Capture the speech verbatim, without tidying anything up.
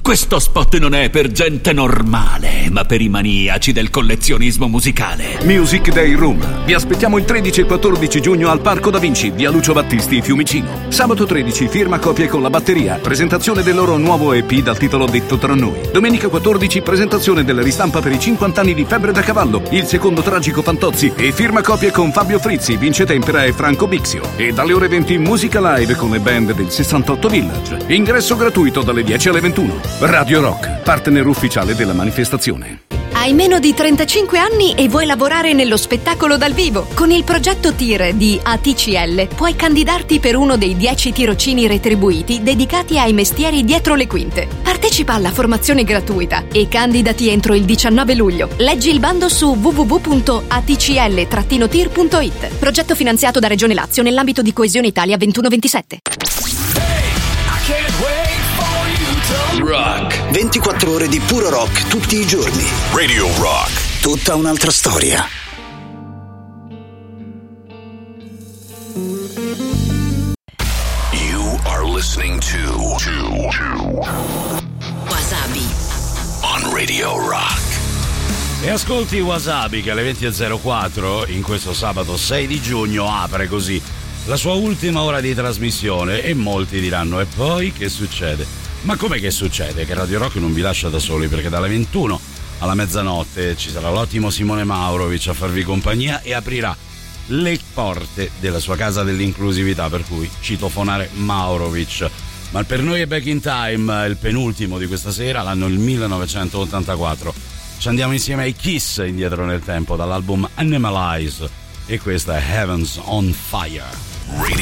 Questo spot non è per gente normale, ma per i maniaci del collezionismo musicale. Music Day Room. Vi aspettiamo il tredici e quattordici giugno al Parco Da Vinci, via Lucio Battisti, Fiumicino. Sabato tredici, firma copie con la batteria, presentazione del loro nuovo E P dal titolo Detto tra noi. Domenica quattordici, presentazione della ristampa per i cinquanta anni di Febbre da Cavallo, il secondo tragico Fantozzi, e firma copie con Fabio Frizzi, Vince Tempera e Franco Bixio. E dalle ore venti musica live con le band del sessantotto Village. Ingresso gratuito dalle dieci alle ventuno. Radio Rock, partner ufficiale della manifestazione. Hai meno di trentacinque anni e vuoi lavorare nello spettacolo dal vivo? Con il progetto Tir di A T C L puoi candidarti per uno dei dieci tirocini retribuiti dedicati ai mestieri dietro le quinte. Partecipa alla formazione gratuita e candidati entro il diciannove luglio. Leggi il bando su w w w punto a t c l trattino tir punto i t. Progetto finanziato da Regione Lazio nell'ambito di Coesione Italia ventuno ventisette. Rock. ventiquattro ore di puro rock tutti i giorni. Radio Rock. Tutta un'altra storia. You are listening to, to, to Wasabi on Radio Rock. E ascolti Wasabi che alle venti e zero quattro in questo sabato sei di giugno apre così la sua ultima ora di trasmissione e molti diranno: e poi che succede? Ma com'è che succede? Che Radio Rock non vi lascia da soli, perché dalle ventuno alla mezzanotte ci sarà l'ottimo Simone Maurovic a farvi compagnia e aprirà le porte della sua casa dell'inclusività, per cui citofonare Maurovic. Ma per noi è Back in Time, il penultimo di questa sera, l'anno il millenovecentottantaquattro. Ci andiamo insieme ai Kiss indietro nel tempo dall'album Animalize e questa è Heaven's on Fire. Radio